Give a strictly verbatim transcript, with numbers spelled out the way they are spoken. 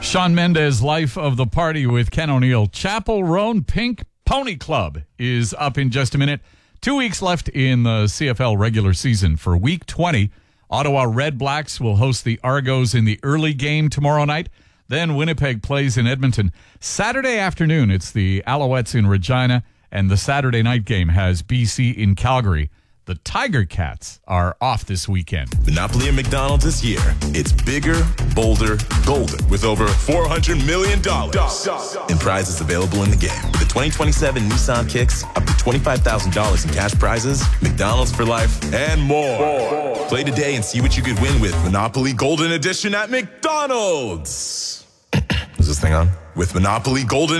Shawn Mendes, Life of the Party with Ken O'Neill. Chapel Roan Pink Pony Club is up in just a minute. Two weeks left in the C F L regular season. For week twenty, Ottawa Red Blacks will host the Argos in the early game tomorrow night. Then Winnipeg plays in Edmonton. Saturday afternoon, it's the Alouettes in Regina, and the Saturday night game has B C in Calgary. The Tiger Cats are off this weekend. Monopoly at McDonald's this year. It's bigger, bolder, golden with over four hundred million dollars in prizes available in the game. With the twenty twenty-seven Nissan Kicks, up to twenty-five thousand dollars in cash prizes, McDonald's for life, and more. more. Play today and see what you could win with Monopoly Golden Edition at McDonald's. Is this thing on? With Monopoly Golden